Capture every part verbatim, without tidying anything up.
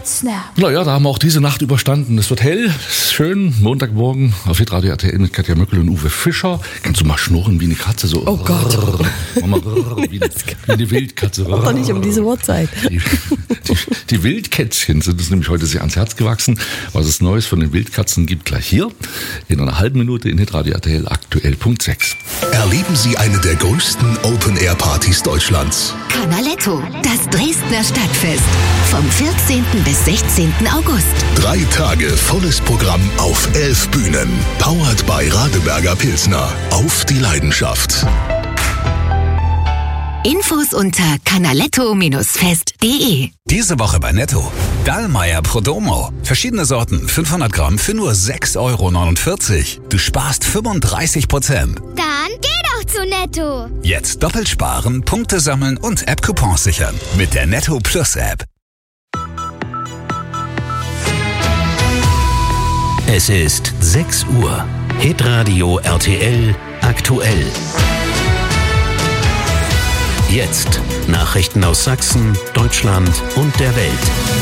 Snap. Naja, da haben wir auch diese Nacht überstanden. Es wird hell, ist schön. Montagmorgen auf Hitradio R T L mit Katja Möckel und Uwe Fischer. Kannst du mal schnurren wie eine Katze? So. Oh Gott. Mal wie, eine, wie eine Wildkatze. Auch nicht um diese Uhrzeit. Die, die, die Wildkätzchen sind uns nämlich heute sehr ans Herz gewachsen. Was es Neues von den Wildkatzen gibt, gleich hier in einer halben Minute in Hitradio R T L aktuell Punkt sechs. Erleben Sie eine der größten Open-Air-Partys Deutschlands. Canaletto, das Dresdner Stadtfest. Vom vierzehnten bis sechzehnten August. Drei Tage volles Programm auf elf Bühnen. Powered by Radeberger Pilsner. Auf die Leidenschaft. Infos unter canaletto fest punkt de. Diese Woche bei Netto. Dallmayr Prodomo. Verschiedene Sorten, fünfhundert Gramm für nur sechs Euro neunundvierzig. Du sparst fünfunddreißig Prozent. Dann geh doch zu Netto. Jetzt doppelt sparen, Punkte sammeln und App-Coupons sichern. Mit der Netto Plus App. Es ist sechs Uhr. Hitradio R T L aktuell. Jetzt Nachrichten aus Sachsen, Deutschland und der Welt.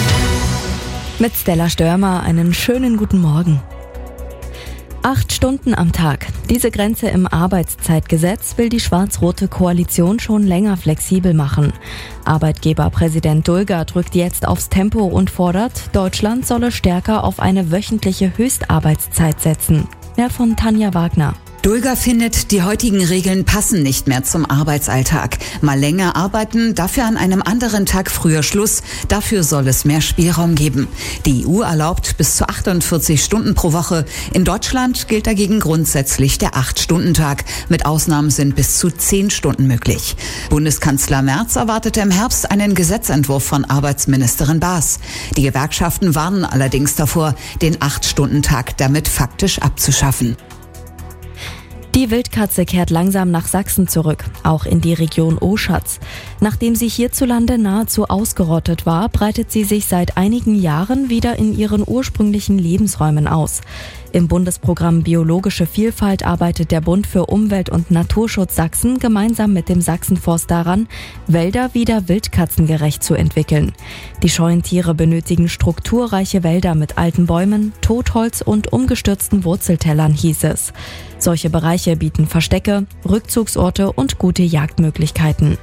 Mit Stella Störmer einen schönen guten Morgen. Acht Stunden am Tag. Diese Grenze im Arbeitszeitgesetz will die schwarz-rote Koalition schon länger flexibel machen. Arbeitgeberpräsident Dulger drückt jetzt aufs Tempo und fordert, Deutschland solle stärker auf eine wöchentliche Höchstarbeitszeit setzen. Mehr von Tanja Wagner. Dulger findet, die heutigen Regeln passen nicht mehr zum Arbeitsalltag. Mal länger arbeiten, dafür an einem anderen Tag früher Schluss. Dafür soll es mehr Spielraum geben. Die E U erlaubt bis zu achtundvierzig Stunden pro Woche. In Deutschland gilt dagegen grundsätzlich der acht-Stunden-Tag. Mit Ausnahmen sind bis zu zehn Stunden möglich. Bundeskanzler Merz erwartete im Herbst einen Gesetzentwurf von Arbeitsministerin Baas. Die Gewerkschaften warnen allerdings davor, den acht-Stunden-Tag damit faktisch abzuschaffen. Die Wildkatze kehrt langsam nach Sachsen zurück, auch in die Region Oschatz. Nachdem sie hierzulande nahezu ausgerottet war, breitet sie sich seit einigen Jahren wieder in ihren ursprünglichen Lebensräumen aus. Im Bundesprogramm Biologische Vielfalt arbeitet der Bund für Umwelt- und Naturschutz Sachsen gemeinsam mit dem Sachsenforst daran, Wälder wieder wildkatzengerecht zu entwickeln. Die scheuen Tiere benötigen strukturreiche Wälder mit alten Bäumen, Totholz und umgestürzten Wurzeltellern, hieß es. Solche Bereiche bieten Verstecke, Rückzugsorte und gute Jagdmöglichkeiten.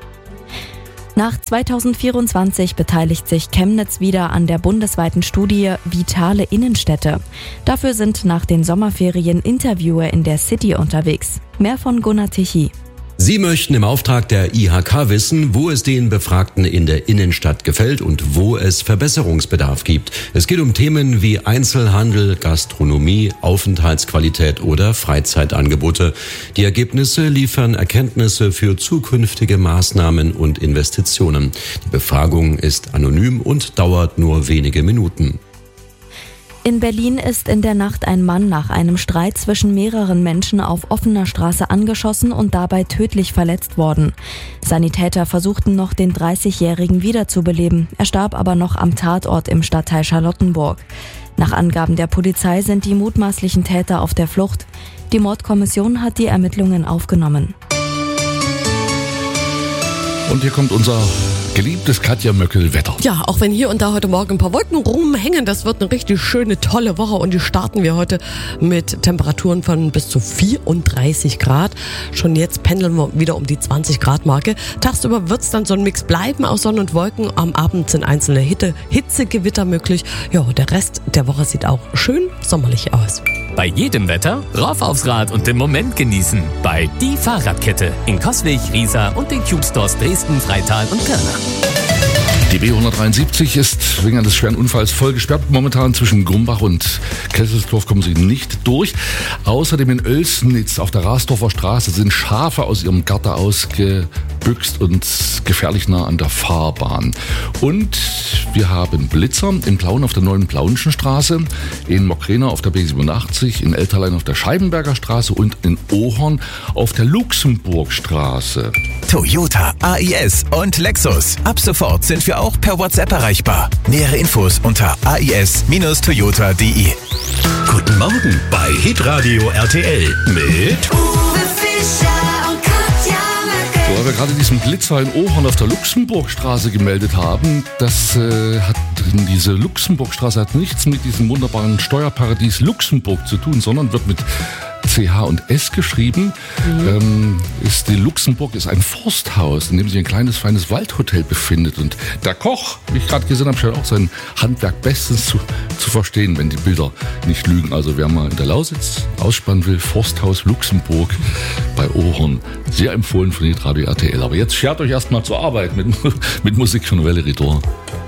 Nach zweitausendvierundzwanzig beteiligt sich Chemnitz wieder an der bundesweiten Studie Vitale Innenstädte. Dafür sind nach den Sommerferien Interviewer in der City unterwegs. Mehr von Gunnar Tichy. Sie möchten im Auftrag der I H K wissen, wo es den Befragten in der Innenstadt gefällt und wo es Verbesserungsbedarf gibt. Es geht um Themen wie Einzelhandel, Gastronomie, Aufenthaltsqualität oder Freizeitangebote. Die Ergebnisse liefern Erkenntnisse für zukünftige Maßnahmen und Investitionen. Die Befragung ist anonym und dauert nur wenige Minuten. In Berlin ist in der Nacht ein Mann nach einem Streit zwischen mehreren Menschen auf offener Straße angeschossen und dabei tödlich verletzt worden. Sanitäter versuchten noch, den dreißigjährigen wiederzubeleben. Er starb aber noch am Tatort im Stadtteil Charlottenburg. Nach Angaben der Polizei sind die mutmaßlichen Täter auf der Flucht. Die Mordkommission hat die Ermittlungen aufgenommen. Und hier kommt unser geliebtes Katja Möckel Wetter. Ja, auch wenn hier und da heute Morgen ein paar Wolken rumhängen, das wird eine richtig schöne, tolle Woche und die starten wir heute mit Temperaturen von bis zu vierunddreißig Grad. Schon jetzt pendeln wir wieder um die zwanzig Grad Marke. Tagsüber wird es dann so ein Mix bleiben aus Sonne und Wolken. Am Abend sind einzelne Hitte, Hitzegewitter möglich. Ja, der Rest der Woche sieht auch schön sommerlich aus. Bei jedem Wetter rauf aufs Rad und den Moment genießen. Bei Die Fahrradkette in Coswig, Riesa und den Cube Stores Dresden, Freital und Pirna. Die B hundertdreiundsiebzig ist wegen eines schweren Unfalls voll gesperrt. Momentan zwischen Grumbach und Kesselsdorf kommen sie nicht durch. Außerdem in Oelsnitz auf der Rasdorfer Straße sind Schafe aus ihrem Gatter ausgebüxt und gefährlich nah an der Fahrbahn. Und wir haben Blitzer in Plauen auf der neuen Plauenschen Straße, in Mockrena auf der B siebenundachtzig, in Elterlein auf der Scheibenberger Straße und in Ohorn auf der Luxemburgstraße. Toyota, A I S und Lexus. Ab sofort sind wir auch per WhatsApp erreichbar. Nähere Infos unter a i s Toyota punkt d e. Guten Morgen bei Hitradio R T L mit Uwe Fischer und Katja Möckel. Weil wir gerade diesen Blitzer in Ohorn auf der Luxemburgstraße gemeldet haben, das äh, hat diese Luxemburgstraße hat nichts mit diesem wunderbaren Steuerparadies Luxemburg zu tun, sondern wird mit C H und S geschrieben. Mhm. Ähm, ist die Luxemburg ist ein Forsthaus, in dem sich ein kleines, feines Waldhotel befindet. Und der Koch, wie ich gerade gesehen habe, scheint auch sein Handwerk bestens zu, zu verstehen, wenn die Bilder nicht lügen. Also wer mal in der Lausitz ausspannen will, Forsthaus Luxemburg bei Ohorn. Sehr empfohlen von Hitradio R T L. Aber jetzt schert euch erstmal zur Arbeit mit, mit Musik von Valerie Dor.